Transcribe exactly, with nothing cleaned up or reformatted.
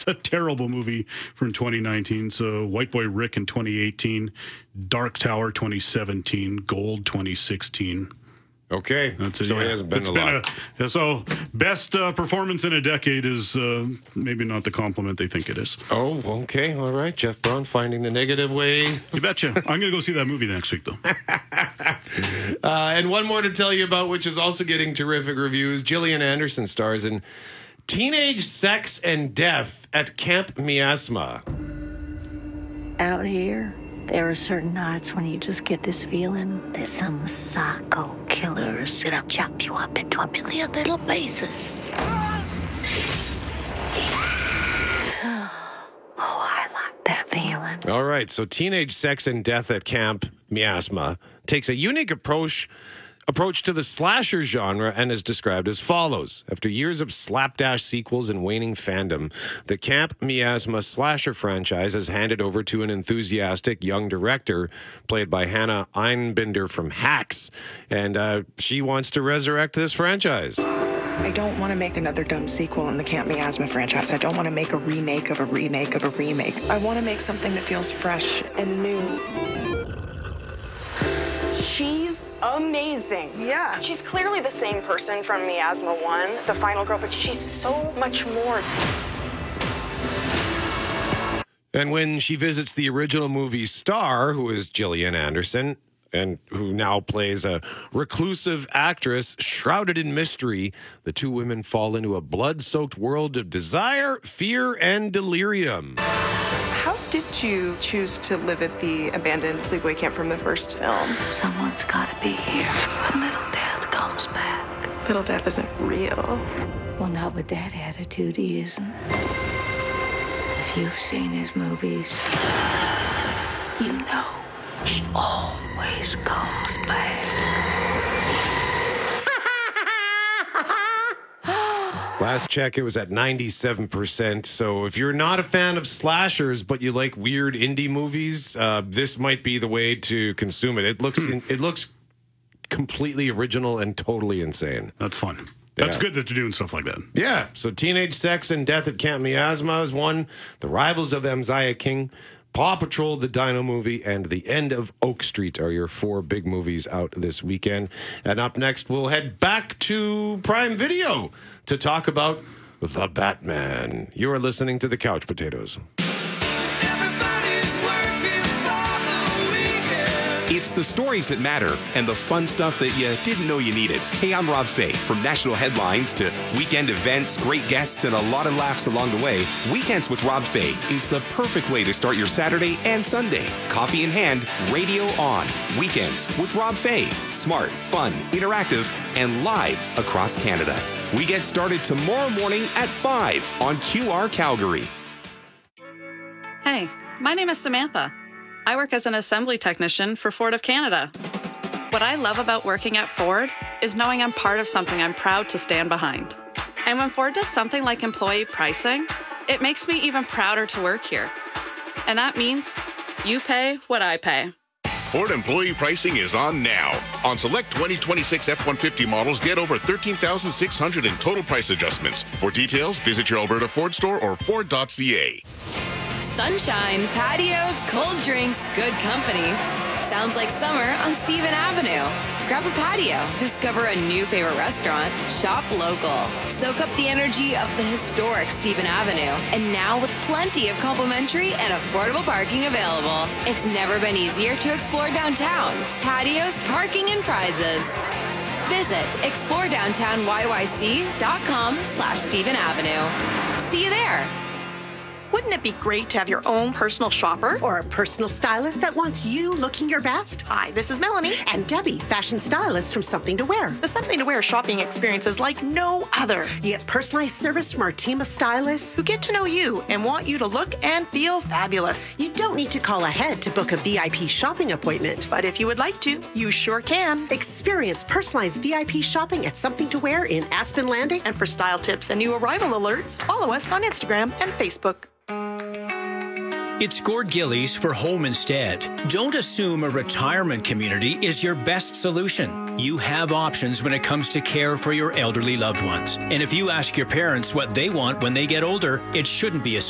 It's a terrible movie from twenty nineteen. So White Boy Rick in twenty eighteen, Dark Tower twenty seventeen, Gold twenty sixteen. Okay, That's it, so yeah. it hasn't been It's a been lot. A, so best uh, performance in a decade is uh, maybe not the compliment they think it is. Oh, okay, all right. Jeff Braun finding the negative way. You betcha. I'm going to go see that movie next week, though. uh, and one more to tell you about, which is also getting terrific reviews. Gillian Anderson stars in Teenage Sex and Death at Camp Miasma. Out here, there are certain nights when you just get this feeling that some psycho killer is gonna chop you up into a million little pieces. Oh, I like that feeling. All right, so Teenage Sex and Death at Camp Miasma takes a unique approach approach to the slasher genre and is described as follows. After years of slapdash sequels and waning fandom, the Camp Miasma slasher franchise is handed over to an enthusiastic young director played by Hannah Einbinder from Hacks, and uh, she wants to resurrect this franchise. I don't want to make another dumb sequel in the Camp Miasma franchise. I don't want to make a remake of a remake of a remake. I want to make something that feels fresh and new. She's amazing. Yeah. She's clearly the same person from Miasma one, the final girl, but she's so much more. And when she visits the original movie star, who is Gillian Anderson, and who now plays a reclusive actress shrouded in mystery, the two women fall into a blood-soaked world of desire, fear, and delirium. How did you choose to live at the abandoned sleepaway camp from the first film? Someone's gotta be here when little death comes back. Little death isn't real. Well, not with that attitude, he isn't. If you've seen his movies, you know he always comes back. Last check, it was at ninety-seven percent. So if you're not a fan of slashers, but you like weird indie movies, uh, this might be the way to consume it. It looks it looks completely original and totally insane. That's fun. That's Yeah. good that they're doing stuff like that. Yeah. So Teenage Sex and Death at Camp Miasma is one. The Rivals of Amziah King, Paw Patrol, the Dino Movie, and The End of Oak Street are your four big movies out this weekend. And up next, we'll head back to Prime Video to talk about The Batman. You are listening to The Couch Potatoes. It's the stories that matter and the fun stuff that you didn't know you needed. Hey, I'm Rob Fay. From national headlines to weekend events, great guests, and a lot of laughs along the way, Weekends with Rob Fay is the perfect way to start your Saturday and Sunday. Coffee in hand, radio on. Weekends with Rob Fay. Smart, fun, interactive, and live across Canada. We get started tomorrow morning at five on Q R Calgary. Hey, my name is Samantha. I work as an assembly technician for Ford of Canada. What I love about working at Ford is knowing I'm part of something I'm proud to stand behind. And when Ford does something like employee pricing, it makes me even prouder to work here. And that means you pay what I pay. Ford employee pricing is on now. On select twenty twenty-six F one fifty models, get over thirteen thousand six hundred in total price adjustments. For details, visit your Alberta Ford store or Ford dot C A. Sunshine, patios, cold drinks, good company. Sounds like summer on Stephen Avenue. Grab a patio, discover a new favorite restaurant, shop local. Soak up the energy of the historic Stephen Avenue. And now with plenty of complimentary and affordable parking available. It's never been easier to explore downtown. Patios, parking, and prizes. Visit explore downtown y y c dot com slash Stephen Avenue. See you there. Wouldn't it be great to have your own personal shopper? Or a personal stylist that wants you looking your best? Hi, this is Melanie. And Debbie, fashion stylist from Something to Wear. The Something to Wear shopping experience is like no other. You get personalized service from our team of stylists who get to know you and want you to look and feel fabulous. You don't need to call ahead to book a V I P shopping appointment. But if you would like to, you sure can. Experience personalized V I P shopping at Something to Wear in Aspen Landing. And for style tips and new arrival alerts, follow us on Instagram and Facebook. It's Gord Gillies for Home Instead. Don't assume a retirement community is your best solution. You have options when it comes to care for your elderly loved ones. And if you ask your parents what they want when they get older, it shouldn't be a